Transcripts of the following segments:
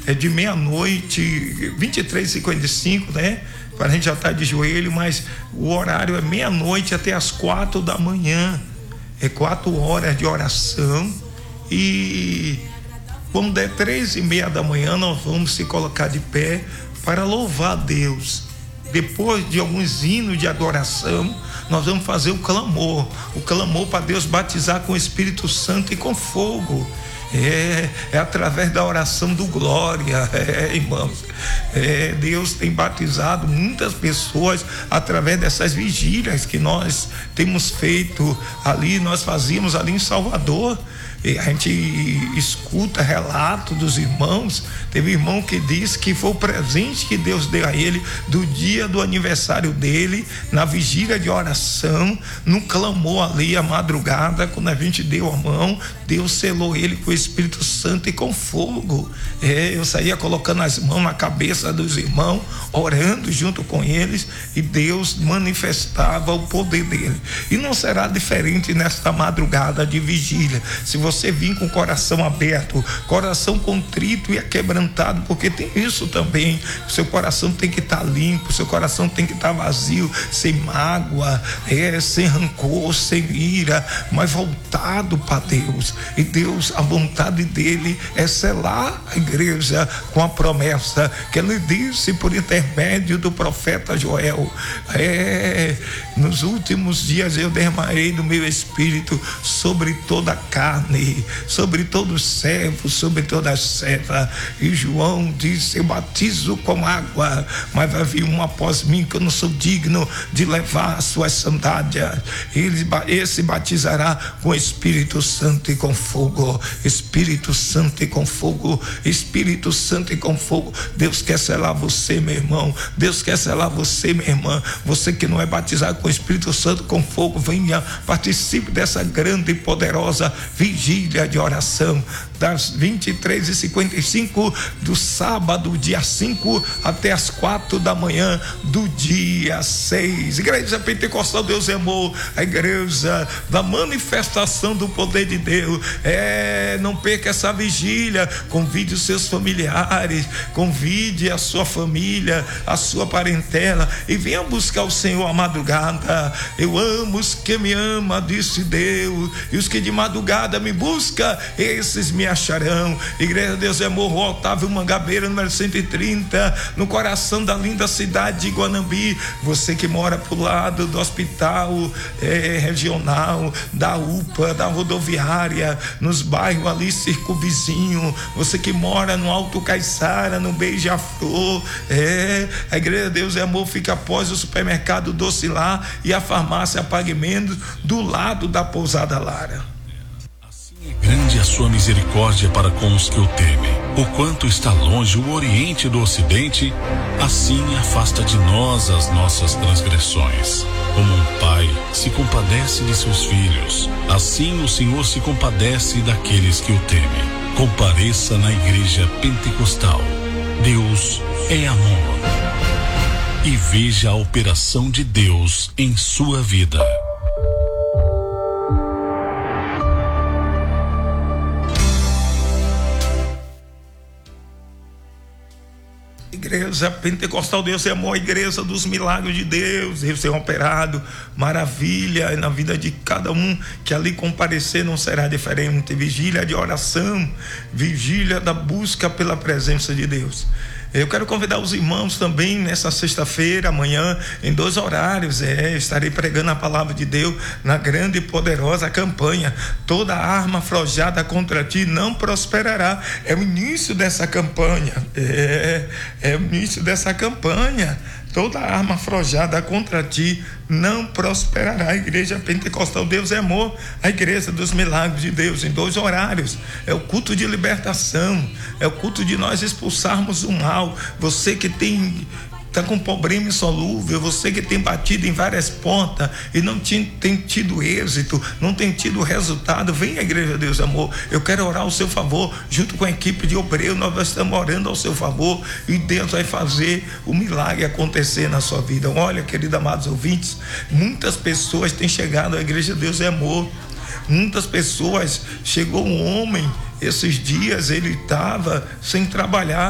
de meia-noite, 23h55, né? A gente já está de joelho, mas o horário é meia-noite até as 4 da manhã. É 4 horas de oração. E quando der 3h30 da manhã, nós vamos se colocar de pé para louvar a Deus. Depois de alguns hinos de adoração, nós vamos fazer o clamor para Deus batizar com o Espírito Santo e com fogo. É através da oração do glória, irmãos. Deus tem batizado muitas pessoas através dessas vigílias que nós temos feito ali, nós fazíamos ali em Salvador. E a gente escuta relato dos irmãos. Teve irmão que disse que foi o presente que Deus deu a ele do dia do aniversário dele, na vigília de oração, no clamor ali à madrugada, quando a gente deu a mão, Deus selou ele com o Espírito Santo e com fogo. Eu saía colocando as mãos na cabeça dos irmãos, orando junto com eles, e Deus manifestava o poder dele. E não será diferente nesta madrugada de vigília. Se você vir com o coração aberto, coração contrito e aquebrantado, porque tem isso também, seu coração tem que estar limpo, seu coração tem que estar vazio, sem mágoa, sem rancor, sem ira, mas voltado para Deus. E Deus, a vontade dele é selar a igreja com a promessa que ele disse por intermédio do profeta Joel. Nos últimos dias eu derramarei do meu espírito sobre toda a carne, sobre todo servo, sobre toda serva. E João disse: eu batizo com água, mas vai vir um após mim que eu não sou digno de levar as suas sandálias. Esse batizará com Espírito Santo e com fogo. Espírito Santo e com fogo. Espírito Santo e com fogo. Deus quer selar você, meu irmão. Deus quer selar você, minha irmã. Você que não é batizado com o Espírito Santo com fogo, venha, participe dessa grande e poderosa vigília de oração, das 23h55 do sábado, dia 5, até as 4 da manhã do dia 6. Igreja Pentecostal Deus é Amor, a igreja da manifestação do poder de Deus. Não perca essa vigília, convide os seus familiares, convide a sua família, a sua parentela, e venha buscar o Senhor à madrugada. Eu amo os que me amam, disse Deus, e os que de madrugada me buscam, esses me acharão. Igreja Deus é Amor, Rua Otávio Mangabeira, número 130, no coração da linda cidade de Guanambi. Você que mora pro lado do hospital regional, da UPA, da rodoviária, nos bairros ali circunvizinho, você que mora no Alto Caiçara, no Beija-Flor, a Igreja Deus é Amor fica após o supermercado Docilar e a farmácia Pague Menos, do lado da Pousada Lara. Grande a sua misericórdia para com os que o temem. O quanto está longe o Oriente do Ocidente, assim afasta de nós as nossas transgressões. Como um pai se compadece de seus filhos, assim o Senhor se compadece daqueles que o temem. Compareça na Igreja Pentecostal. Deus é amor. E veja a operação de Deus em sua vida. Igreja Pentecostal Deus é Amor, a igreja dos milagres de Deus. Deus tem operado maravilha na vida de cada um que ali comparecer, não será diferente. Vigília de oração, vigília da busca pela presença de Deus. Eu quero convidar os irmãos também nessa sexta-feira, amanhã, em 2 horários. Estarei pregando a palavra de Deus na grande e poderosa campanha. Toda arma forjada contra ti não prosperará. É o início dessa campanha. É o início dessa campanha. Toda arma forjada contra ti não prosperará. A Igreja Pentecostal Deus é Amor, a igreja dos milagres de Deus, em 2 horários. É o culto de libertação, é o culto de nós expulsarmos o mal. Você que está com problema insolúvel, você que tem batido em várias portas e não tem tido êxito, não tem tido resultado, vem à Igreja Deus Amor. Eu quero orar ao seu favor, junto com a equipe de obreiros. Nós estamos orando ao seu favor e Deus vai fazer o milagre acontecer na sua vida. Olha, queridos amados ouvintes, muitas pessoas têm chegado à Igreja Deus Amor. Muitas pessoas, chegou um homem esses dias, ele estava sem trabalhar,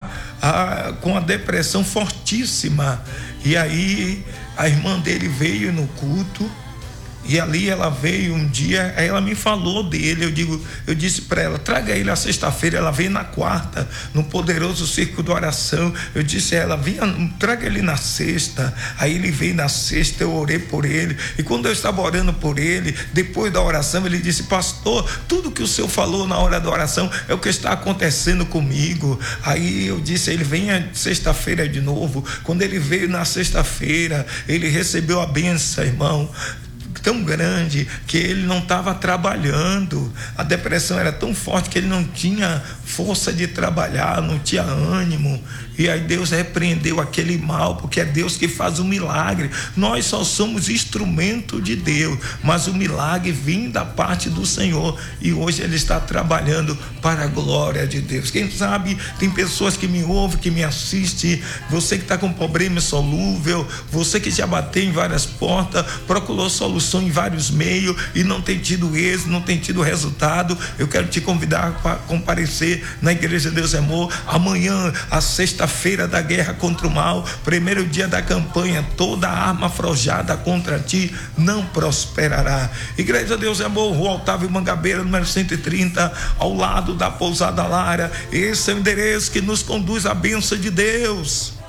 com a depressão fortíssima. E aí a irmã dele veio no culto, e ali ela veio um dia, aí ela me falou dele. Eu disse para ela: traga ele a sexta-feira. Ela veio na quarta, no poderoso círculo de oração. Eu disse a ela: traga ele na sexta. Aí ele veio na sexta, eu orei por ele, e quando eu estava orando por ele, depois da oração, ele disse: pastor, tudo que o senhor falou na hora da oração é o que está acontecendo comigo. Aí eu disse a ele: venha sexta-feira de novo. Quando ele veio na sexta-feira, ele recebeu a bênção, irmão, tão grande que ele não estava trabalhando. A depressão era tão forte que ele não tinha força de trabalhar, não tinha ânimo. E aí Deus repreendeu aquele mal, porque é Deus que faz o milagre. Nós só somos instrumento de Deus, mas o milagre vem da parte do Senhor, e hoje ele está trabalhando para a glória de Deus. Quem sabe tem pessoas que me ouvem, que me assistem. Você que está com problema insolúvel, você que já bateu em várias portas, procurou solução em vários meios e não tem tido êxito, não tem tido resultado, eu quero te convidar para comparecer na Igreja Deus é Amor amanhã, a sexta-feira da guerra contra o mal, primeiro dia da campanha. Toda arma forjada contra ti não prosperará. Igreja Deus é Amor, Rua Otávio Mangabeira, número 130, ao lado da Pousada Lara. Esse é o endereço que nos conduz à bênção de Deus.